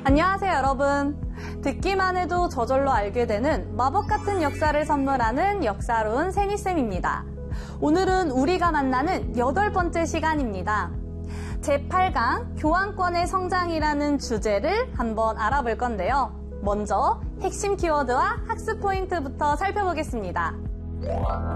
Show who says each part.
Speaker 1: 안녕하세요, 여러분. 듣기만 해도 저절로 알게 되는 마법 같은 역사를 선물하는 역사로운 세니쌤입니다. 오늘은 우리가 만나는 8번째 시간입니다. 제8강 교환권의 성장이라는 주제를 한번 알아볼 건데요. 먼저 핵심 키워드와 학습 포인트부터 살펴보겠습니다.